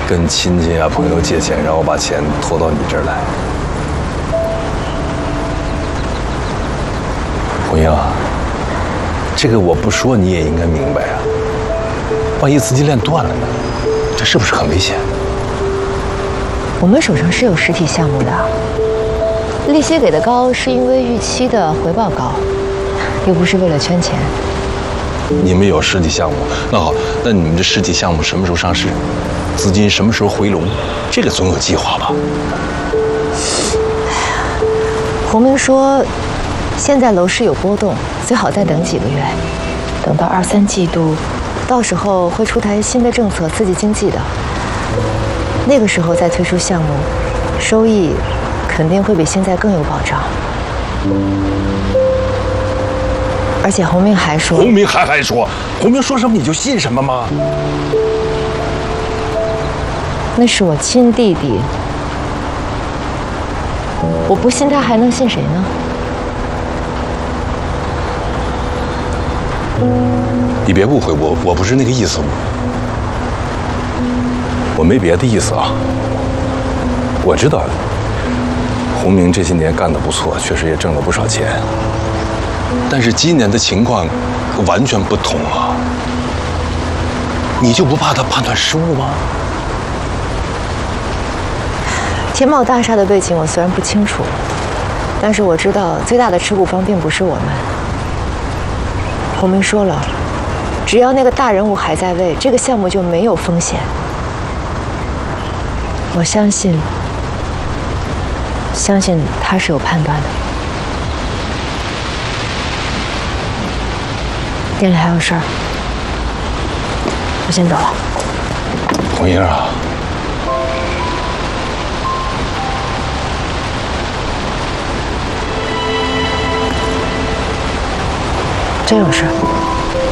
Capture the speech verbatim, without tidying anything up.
跟亲戚啊、朋友借钱，然后把钱拖到你这儿来。红英啊，这个我不说你也应该明白啊。万一资金链断了呢？这是不是很危险？ 我们手上是有实体项目的，利息给的高是因为预期的回报高，又不是为了圈钱。 你们有实体项目，那好，那你们这实体项目什么时候上市？资金什么时候回笼？这个总有计划吧？ 洪明说，现在楼市有波动，最好再等几个月，等到二三季度，到时候会出台新的政策刺激经济的。那个时候再推出项目，收益肯定会比现在更有保障。而且洪明还说， 洪明还还说，洪明说什么你就信什么吗？ 那是我亲弟弟，我不信他还能信谁呢？ 你别误会我，我不是那个意思，我没别的意思啊。我知道，洪明这些年干得不错，确实也挣了不少钱。但是今年的情况完全不同啊！你就不怕他判断失误吗？ 天茂大厦的背景我虽然不清楚，但是我知道最大的持股方并不是我们。洪明说了，只要那个大人物还在位，这个项目就没有风险。我相信，相信他是有判断的。店里还有事儿，我先走了。 红英啊， 真有事？